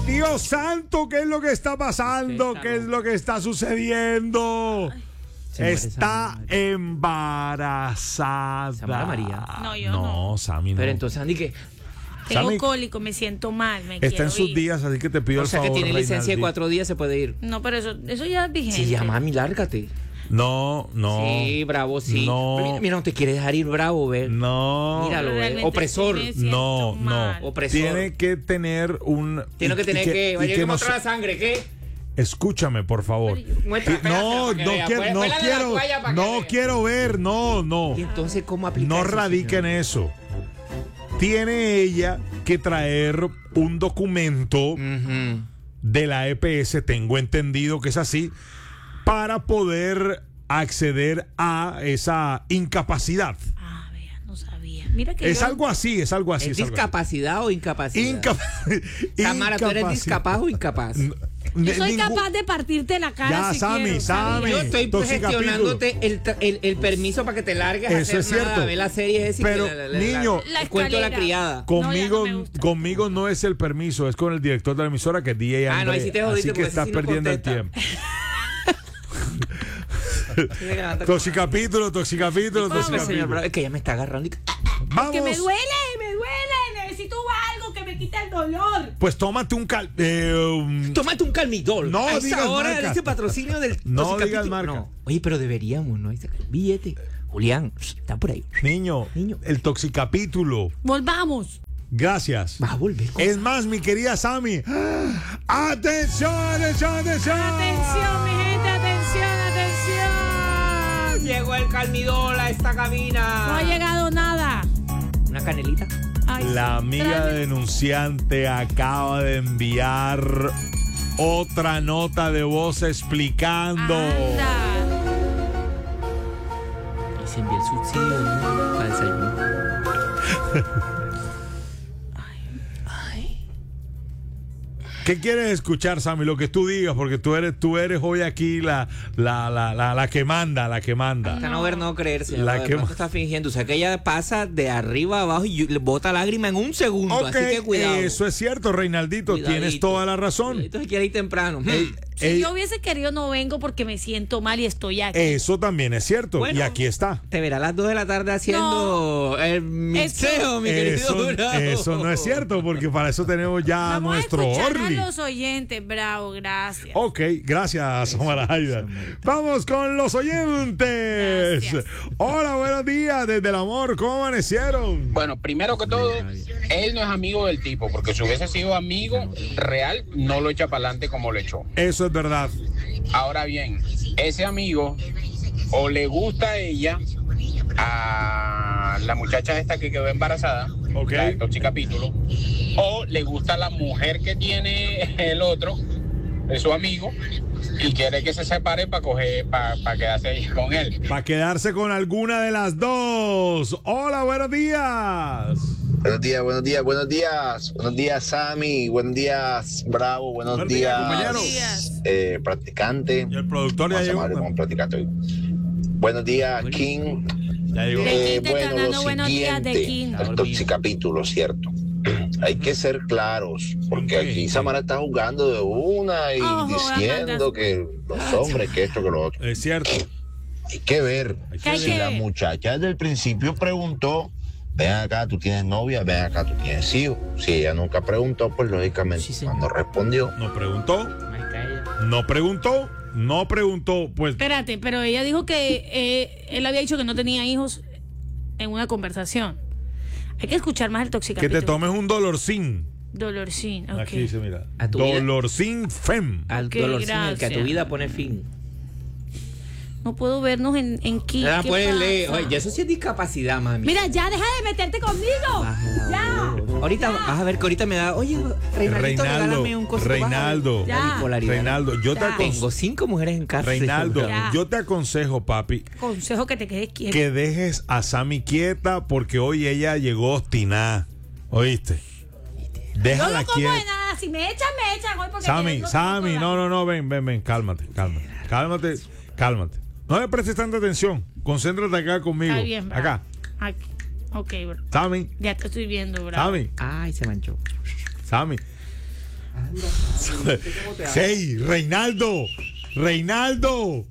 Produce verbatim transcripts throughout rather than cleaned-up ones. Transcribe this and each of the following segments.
Dios santo, ¿qué es lo que está pasando? ¿Qué es lo que está sucediendo? Está embarazada. Samara María. No, yo no. No, Sammy no. Pero entonces, Andy, ¿qué? Tengo Sammy, cólico, me siento mal, me está quiero en sus ir. días, así que te pido O el sea, favor, que tiene licencia de Reinaldi. cuatro días, se puede ir. No, pero eso, eso ya es vigente. Sí, ya, mami, lárgate. No, no. Sí, bravo, sí. No. Pero mira, mira, no te quieres dejar ir, bravo, ver. No. Míralo, Pero eh. realmente Opresor. sí me siento No, no. mal. Opresor. Tiene que tener un. Tiene que y- tener y que. y Vaya, que que no mostrar la se- sangre, ¿qué? Escúchame, por favor. Muestra, Sí, no, espérate, no para que vea. quiero, no Vuélale la quiero, toalla para que no vea. quiero ver, no, no. Y entonces, ¿cómo aplicar No eso, radica en señor? eso. Tiene ella que traer un documento Ujú. de la E P S, tengo entendido que es así, para poder acceder a esa incapacidad. Ah, vea, no sabía. Mira que Es yo- algo así, es algo así. ¿Es es algo así. discapacidad o incapacidad? Incapa- Tamara, ¿tú eres incapacidad. discapaz o incapaz? Yo soy Ningún- capaz de partirte la cara Ya, si Sammy, quiero, Sammy. Yo estoy Toxicapítulo. gestionándote el, tra- el, el permiso para que te largues a Eso hacer es nada, cierto. a ver la serie esa y Pero, que la- la- la- niño, La el cuento de la escalera. criada. Conmigo, No, ya no me gusta. conmigo no es el permiso, es con el director de la emisora, que es D J Ah, no, ahí André. sí te jodiste, así que porque ese estás sí no perdiendo el contesta. tiempo. Sí, me levanta- Toxicapítulo, toxicapítulo, Disculpe, señor, toxicapítulo. bravo, es que ya me está agarrando. y- Vamos. Que me duele, me duele. Necesito algo que me quite el dolor. Pues tómate un cal... eh, um, Tómate un calmidol. No a esa digas hora marcas. de ese patrocinio del No Toxicapítulo. digas marca. No. Oye, pero deberíamos, ¿no? Ahí saca el billete. Julián, está por ahí. niño, Niño. el toxicapítulo. Volvamos. Gracias. Va a volver con... Es más, mi querida Sammy. ¡Atención, atención, atención! Atención, mi gente, atención, atención. Llegó el calmidol a esta No cabina. ha llegado nada. Una canelita. Ay, La amiga tráeme- denunciante acaba de enviar otra nota de voz explicando. Anda. Y se envía el subsidio, ¿no? Para desayuno. ¿Qué quieres escuchar, Sammy? Lo que tú digas, porque tú eres, tú eres hoy aquí la, la, la, la, la que manda, la que manda. Está no ver, no creer, señor. La La que- que está fingiendo. O sea, que ella pasa de arriba a abajo y le bota lágrima en un segundo. Ok, así que cuidado. eso es cierto, Reinaldito, Cuidadito. tienes toda la razón. Cuidadito, si quiere ir temprano. Ey, Si ey, yo hubiese querido, no vengo porque me siento mal y estoy aquí. eso también es cierto, Bueno, y aquí está. Te verá a las dos de la tarde haciendo el mixeo, mi querido Eso, Bravo. eso no es cierto, porque para eso tenemos ya Vamos nuestro a escuchar Orly. a los oyentes, bravo, gracias. Ok, gracias, Omar Aida. Vamos con los oyentes. Gracias. Hola, buenos días, desde el amor, ¿cómo amanecieron? Bueno, primero que todo, él no es amigo del tipo, porque si hubiese sido amigo real, no lo echa para adelante como lo echó. Eso es verdad. Ahora bien, ese amigo o le gusta a ella, a la muchacha esta que quedó embarazada, Ok. la de Toxicapítulo, o le gusta la mujer que tiene el otro, de su amigo, y quiere que se separe para coger, para quedarse ahí con él. Para quedarse con alguna de las dos. Hola, buenos días. Buenos días, buenos días, buenos días. Buenos días, Sammy. Buenos días, Bravo. Buenos, Buenos días, días, compañero. Buenos días. eh, practicante. Y el productor ya Vamos a llegó. llamarle como practicante hoy. Buenos días, King. Ya llegó. De Eh, King te están bueno, dando lo buenos días de King. siguiente, el toxicapítulo, ¿cierto? Hay que ser claros, porque Ok. aquí Samara está jugando de una y Ojo, diciendo Amanda. que los hombres, que esto, que lo otro. Es cierto. Hay que ver. Hay que Si ver. la muchacha desde el principio preguntó, ven acá, tú tienes novia, ven acá, tú tienes hijos. Si ella nunca preguntó, pues lógicamente Sí, señor. cuando respondió, No preguntó, Ay, calla. no preguntó, no preguntó. Pues Espérate, pero ella dijo que eh, él había dicho que no tenía hijos en una conversación. Hay que escuchar más el que toxicapítulo. te tomes un dolorcín. Dolorcín, ok. Aquí dice, mira. A tu vida. Dolorcín Fem. Al Ok, dolor que a gracias. tu vida pone fin. No puedo vernos en, en King. Ya ¿Qué puedes leer. pasa? Oye, eso sí es discapacidad, mami. Mira, ya deja de meterte conmigo. Baja la Ya. voz. Ahorita vas a ver que ahorita me da. Oye, Reinaldito, Reinaldo, regálame un cosito. Reinaldo, Ya. La bipolaridad. Reinaldo, yo te Ya. aconsejo. Tengo cinco mujeres en casa. Reinaldo, Ya. yo te aconsejo, papi, Consejo que te quedes quieto. que dejes a Sammy quieta porque hoy ella llegó obstinada. ¿Oíste? Yo Déjala no como de quieta. nada. Si me echan, me echan hoy porque Sammy, yo Sammy, como no, no, no, ven, ven, ven, cálmate, cálmate, cálmate, cálmate. No le prestes tanta atención. Concéntrate acá conmigo. Está bien, bravo. Acá. Aquí. Ok, bro. Sammy, Ya te estoy viendo, bravo. Sammy, Ay, se manchó. Sammy. Hey, Reinaldo. Reinaldo.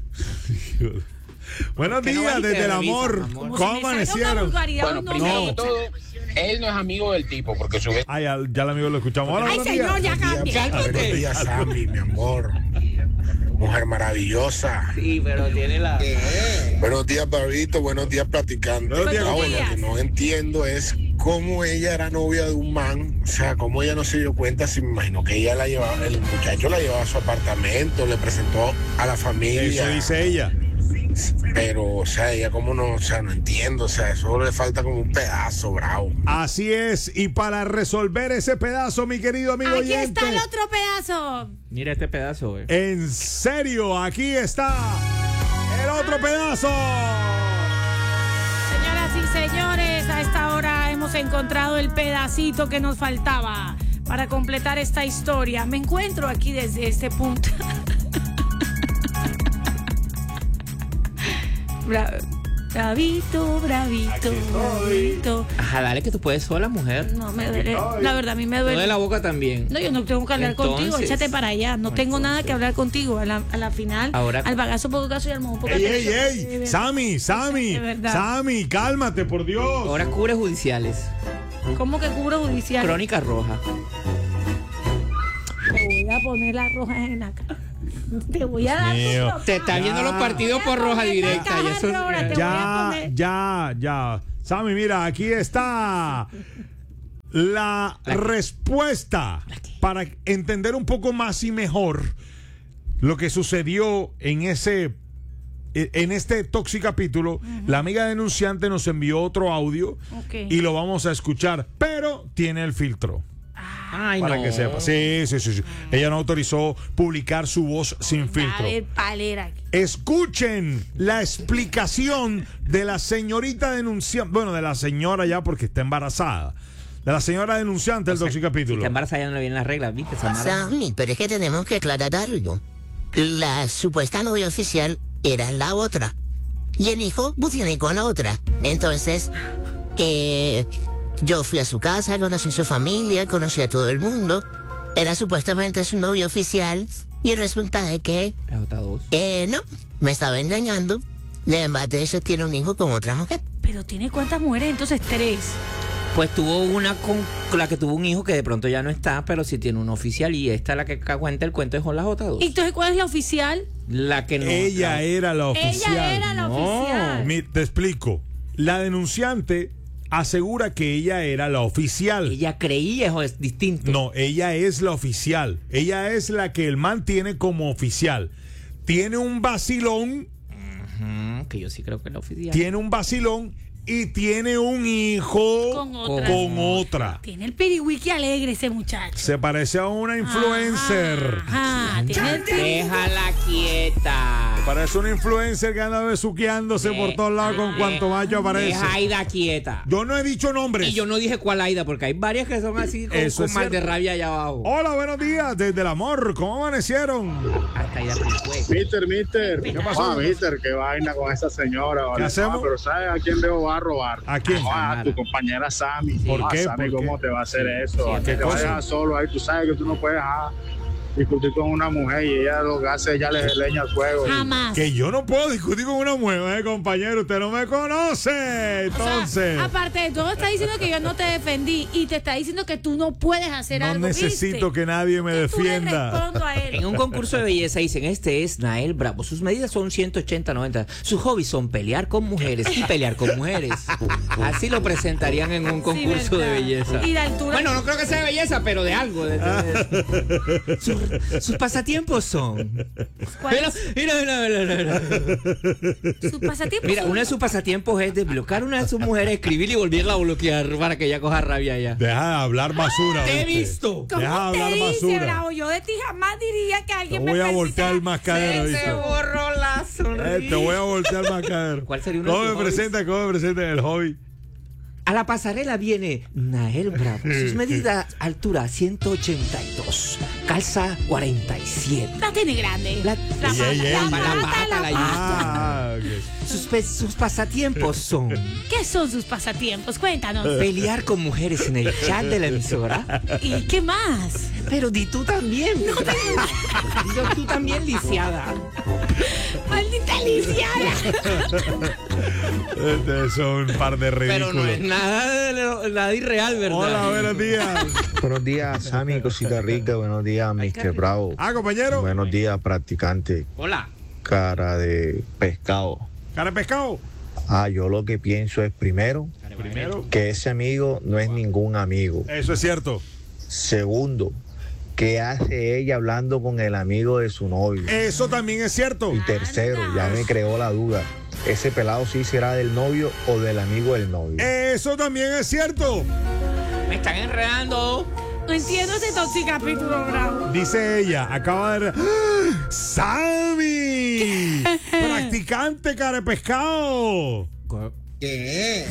Buenos ¿Por qué no días, valiste desde el de revisa, amor. amor? Como ¿Cómo si me salga una amanecieron? vulgaridad, Bueno, no primero me que todo, él no es amigo del tipo, porque su vez Ah, ya, ya el amigo lo escuchamos. Hola, Ay, buenos señor, días. ya cambia. Buenos días, Sammy, mi amor. Mujer maravillosa. Sí, pero tiene la. Buenos días, Barbito. Buenos días, platicando. Buenos días, Ahora, buenos lo que días. no entiendo es cómo ella era novia de un man. O sea, cómo ella no se dio cuenta. Si me imagino que ella la llevaba, el muchacho la llevaba a su apartamento, le presentó a la familia. Eso dice ella. Pero, o sea, ella como no, o sea, no entiendo. O sea, eso le falta como un pedazo, bravo. Así es. Y para resolver ese pedazo, mi querido amigo Aquí oyente. está el otro pedazo. Mira este pedazo, güey. En serio, aquí está el otro pedazo. Señoras y señores, a esta hora hemos encontrado el pedacito que nos faltaba para completar esta historia. Me encuentro aquí desde este punto. Bra- bravito, bravito, bravito. Ajá, dale que tú puedes sola, mujer. No me duele. La verdad, a mí me No de duele. la boca también. No, yo no tengo que hablar Entonces- contigo. Échate para allá. No tengo nada que hablar contigo. A la, a la final, Ahora- al bagazo poco caso y al mojo poco Ey, caso. ey, De ey. verdad. Sammy, Sammy. De verdad. Sammy, cálmate, por Dios. Ahora cubre judiciales. ¿Cómo que cubro judicial? Crónica roja. Te voy a poner las rojas en la cara. Te voy a dar tu Mío. trompado. Te está viendo los partidos por roja directa. Y eso, Te voy a Ya, poner- ya, ya. Sammy, mira, aquí está la respuesta para entender un poco más y mejor lo que sucedió en ese en este Toxic capítulo. La amiga denunciante nos envió otro audio Ok. y lo vamos a escuchar, pero tiene el filtro. Ay, Para no. que sepa. Sí, sí, sí, sí. Ella no autorizó publicar su voz sin filtro. A ver, palera aquí. Escuchen la explicación de la señorita denunciante, bueno, de la señora ya porque está embarazada, de la señora denunciante del Toxic Si capítulo. te embarazas ya no le vienen las reglas, ¿viste? Samara? Sammy, pero es que tenemos que aclarar algo. La supuesta novia oficial era la otra. Y el hijo pues, tiene con la otra. Entonces, eh, yo fui a su casa, conocí a su familia, conocí a todo el mundo. Era supuestamente su novio oficial. Y resulta de que, La J dos. eh, no, me estaba engañando. Y además de eso tiene un hijo con otra mujer. Pero tiene cuántas mujeres, entonces tres. Pues tuvo una con con la que tuvo un hijo que de pronto ya no está, pero sí tiene un oficial y esta es la que cuenta el cuento es con la J dos. ¿Y entonces cuál es la oficial? La que no. Ella la- era la oficial. Ella era la No. oficial. Mi- te explico. La denunciante asegura que ella era la oficial. Ella creía, eso es distinto. No, ella es la oficial. Ella es la que el man tiene como oficial. Tiene un vacilón, Ujú, que yo sí creo que es la oficial. tiene un vacilón y tiene un hijo Con otra. con otra. Tiene el piriwiki alegre ese muchacho. Se parece a una influencer. Ajá, tiene el piriwiki. Déjala quieta. Parece una influencer que anda besuqueándose por todos lados con cuanto macho aparece. Deja a Aida quieta. Yo no he dicho nombres. Y yo no dije cuál Aida, porque hay varias que son así con, Eso con es mal de cierto. rabia allá abajo. Hola, buenos días, desde el amor. ¿Cómo amanecieron? Hasta Aida Picue. Mister, mister. ¿Qué pasó? Ah, mister, qué vaina con esa señora. ¿vale? ¿Qué hacemos? Ah, pero ¿sabes a quién Leo va a robar? ¿A quién? Ah, a tu compañera Sammy. ¿Por Ah, qué? Sammy, ¿Por ¿cómo qué? te va a hacer eso? Sí, A que ¿qué te vas a cosa? dejar solo ahí. Tú sabes que tú no puedes ah, discutir con una mujer y ella lo que hace, ella le leña al fuego. Jamás. Que yo no puedo discutir con una mujer, eh, compañero. Usted no me conoce. O sea, Entonces, aparte de todo, está diciendo que yo no te defendí y te está diciendo que tú no puedes hacer no algo. necesito ¿viste? que nadie me Que tú le defienda. respondo a él. En un concurso de belleza dicen, este es Nael Bravo. Sus medidas son ciento ochenta noventa. Sus hobbies son pelear con mujeres y pelear con mujeres. Así lo presentarían en un concurso de ¿verdad? belleza. Y de altura. Bueno, no creo que sea de belleza, pero de algo. de- de- de- Sus, sus pasatiempos son... ¿Cuál Mira, es mira, mira, mira, mira. su pasatiempo? Mira, uno de sus pasatiempos es desbloquear a una de sus mujeres, escribirle y volverla a bloquear para que ella coja rabia ya. Deja de hablar basura. ¡Te he ¿viste? visto! ¿Cómo Deja de te hablar dice, basura. Bravo? Yo de ti jamás diría que alguien Te me voy a felicita. voltear el mascadero, Se ¿viste? borró la sonrisa. Eh, te voy a voltear el mascadero. ¿Cuál sería uno de ¿Cómo tus me hobbies? presenta? ¿Cómo me presenta el hobby? A la pasarela viene Nael Bravo. Sus medidas, altura ciento ochenta y dos, calza cuarenta y siete. La tiene grande. La- La Ey, pata, ey, la ey, pata, la pata, la la pata. Ah, ok. Sus, pe- sus pasatiempos son ¿Qué son sus pasatiempos? Cuéntanos. pelear con mujeres en el chat de la emisora, ¿Y qué más? Pero di tú también. No te... Di tú también, lisiada. Maldita lisiada. Este son un par de ridículos. Pero no es nada, de- nada irreal, ¿verdad? Hola, buenos días. Buenos días, Sammy, cosita rica. Buenos días, mister Bravo. Ah, compañero. Buenos días, practicante. Hola. Cara de pescado. Cara de pescado. Ah, yo lo que pienso es primero, Primero. que ese amigo no es ningún amigo. Eso es cierto. Segundo, ¿qué hace ella hablando con el amigo de su novio? Eso también es cierto. Y tercero, ya me creó la duda. ¿Ese pelado sí será del novio o del amigo del novio? Eso también es cierto. Me están enredando. No entiendo ese toxicapítulo, Bravo. Dice ella, acaba de... ¡Ah! ¡Sammy! Practicante cara de pescado. ¿Qué?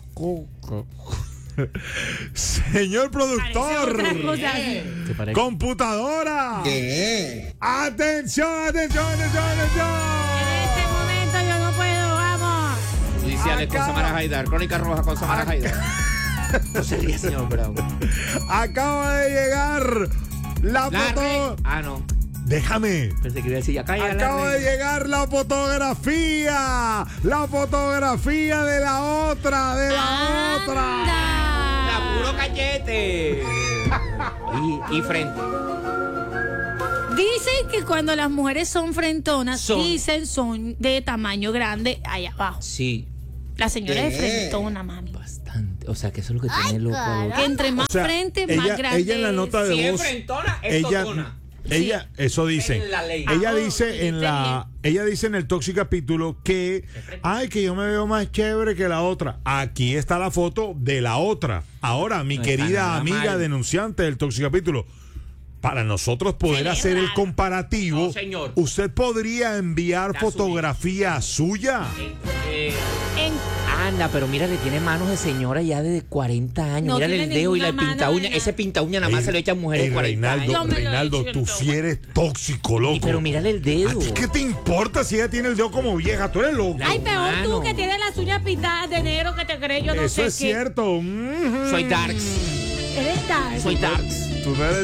Señor productor. Parece otra cosa así. ¿Te parece? Computadora. ¿Qué? Atención, atención, atención, atención. En este momento yo no puedo, vamos. Judiciales con Acá- Samara Haidar. Crónica roja con Samara Haidar. No se ríe, señor Bravo. Acaba de llegar la La foto. re- Ah, no. Déjame. Pensé que iba a decir, acá llega la Acaba de reina. llegar la fotografía. La fotografía de la otra, de la otra. La Anda. puro cachete. y, y frente. Dicen que cuando las mujeres son frentonas, Son. dicen son de tamaño grande allá abajo. Sí, La señora es ¿Qué? frentona, mami. bastante. O sea, que eso es lo que tiene loco a los- Que entre más O sea, frente, ella, más grande. ella en la nota de Si es voz, frentona, es ella, totona. ella, eso dice. En la ley. Ella Ah, dice en la, ella dice en el Toxic capítulo que, ay, que yo me veo más chévere que la otra. Aquí está la foto de la otra. Ahora, mi No está querida nada amiga mal. denunciante del Toxic capítulo, para nosotros poder Se ve hacer el raro. comparativo, No, señor. usted podría enviar La fotografía suya. Eh, En- anda, pero mira, le tiene manos de señora ya de cuarenta años. No Mírale tiene el dedo y la ninguna pinta mano uña. de Ese pinta uña nada más Ey, se lo echan mujeres ey, de cuarenta Reinaldo, Yo años. me lo he Reinaldo, hecho, tú yo sí eres tóxico, loco. Y pero mírale el ¿A dedo. ti qué te importa si ella tiene el dedo como vieja? Tú eres loco. Ay, peor tú Mano. que tienes las uñas pintadas de negro que te crees yo no Eso sé es qué. cierto. Mhm. Soy darks. Eres tal. Soy darks. Tú no eres